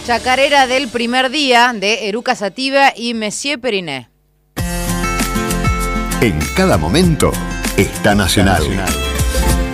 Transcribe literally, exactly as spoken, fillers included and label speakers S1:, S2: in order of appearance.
S1: Chacarera del primer día de Eruca Sativa y Monsieur Periné.
S2: En cada momento está Nacional. Nacional.